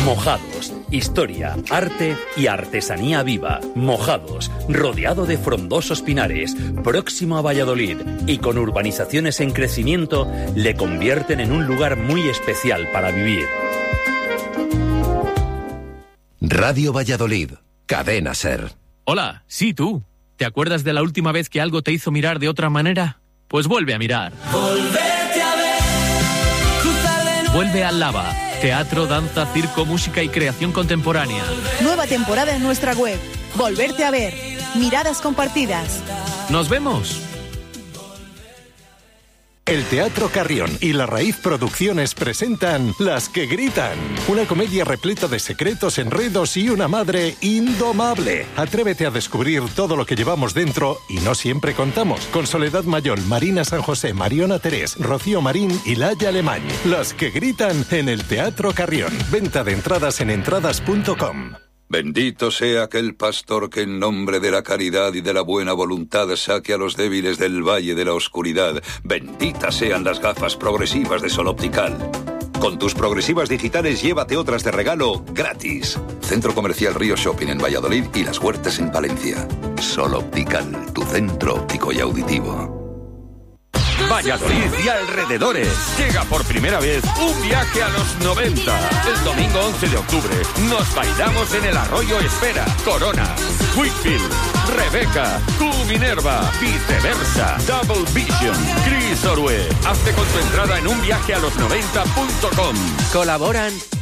Mojados, historia, arte y artesanía viva. Mojados, rodeado de frondosos pinares, próximo a Valladolid y con urbanizaciones en crecimiento, le convierten en un lugar muy especial para vivir. Radio Valladolid, Cadena SER. Hola, sí, tú. ¿Te acuerdas de la última vez que algo te hizo mirar de otra manera? Pues vuelve a mirar. Volverte a ver. Vuelve al Lava. Teatro, danza, circo, música y creación contemporánea. Nueva temporada en nuestra web. Volverte a ver. Miradas compartidas. ¡Nos vemos! El Teatro Carrión y La Raíz Producciones presentan Las que Gritan, una comedia repleta de secretos, enredos y una madre indomable. Atrévete a descubrir todo lo que llevamos dentro y no siempre contamos. Con Soledad Mayol, Marina San José, Mariona Terés, Rocío Marín y Laia Alemany. Las que Gritan en el Teatro Carrión. Venta de entradas en entradas.com. Bendito sea aquel pastor que en nombre de la caridad y de la buena voluntad saque a los débiles del valle de la oscuridad. Benditas sean las gafas progresivas de Sol Optical. Con tus progresivas digitales llévate otras de regalo gratis. Centro Comercial Río Shopping en Valladolid y Las Huertas en Palencia. Sol Optical, tu centro óptico y auditivo. Valladolid y alrededores. Llega por primera vez un viaje a los 90. El domingo 11 de octubre nos bailamos en el Arroyo Espera, Corona, Wickfield, Rebeca, Tú Minerva, Viceversa, Double Vision, Chris Orue. Hazte con tu entrada en unviajealos90.com. Colaboran